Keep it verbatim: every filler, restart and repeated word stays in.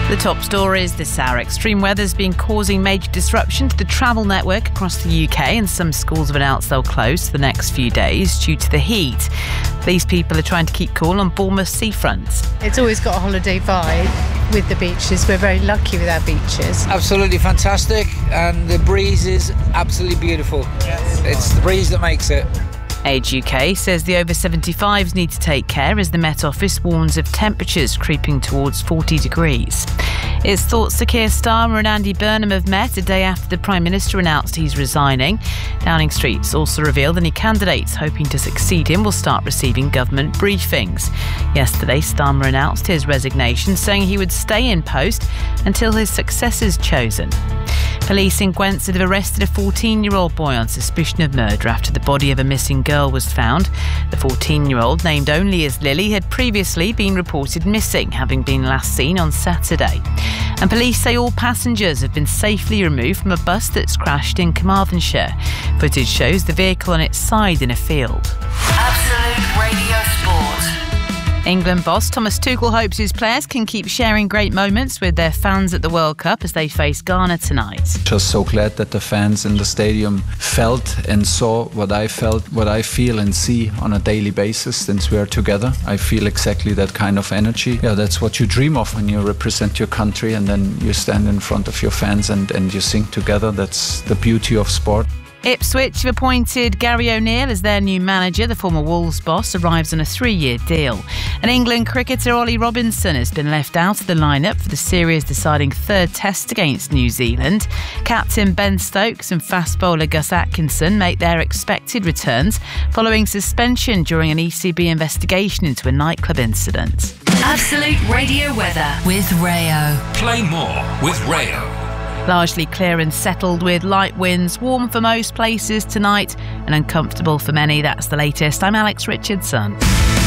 The top stories this hour. Extreme weather's been causing major disruption to the travel network across the U K, and some schools have announced they'll close for the next few days due to the heat. These people are trying to keep cool on Bournemouth seafront. It's always got a holiday vibe with the beaches. We're very lucky with our beaches. Absolutely fantastic, and the breeze is absolutely beautiful. Yes. It's the breeze that makes it. Age U K says the over seventy-fives need to take care as the Met Office warns of temperatures creeping towards forty degrees. It's thought Sir Keir Starmer and Andy Burnham have met a day after the Prime Minister announced he's resigning. Downing Street's also revealed any candidates hoping to succeed him will start receiving government briefings. Yesterday, Starmer announced his resignation, saying he would stay in post until his successor's chosen. Police in Gwensyd have arrested a fourteen-year-old boy on suspicion of murder after the body of a missing girl was found. The fourteen-year-old, named only as Lily, had previously been reported missing, having been last seen on Saturday. And police say all passengers have been safely removed from a bus that's crashed in Carmarthenshire. Footage shows the vehicle on its side in a field. Absolute Radio Sport. England boss Thomas Tuchel hopes his players can keep sharing great moments with their fans at the World Cup as they face Ghana tonight. Just so glad that the fans in the stadium felt and saw what I felt, what I feel and see on a daily basis since we are together. I feel exactly that kind of energy. Yeah, that's what you dream of when you represent your country and then you stand in front of your fans and, and you sing together. That's the beauty of sport. Ipswich have appointed Gary O'Neill as their new manager. The former Wolves boss arrives on a three-year deal. And England cricketer Ollie Robinson has been left out of the lineup for the series deciding third test against New Zealand. Captain Ben Stokes and fast bowler Gus Atkinson make their expected returns following suspension during an E C B investigation into a nightclub incident. Absolute Radio weather with Rayo. Play more with Rayo. Largely clear and settled with light winds, warm for most places tonight and uncomfortable for many. That's the latest. I'm Alex Richardson.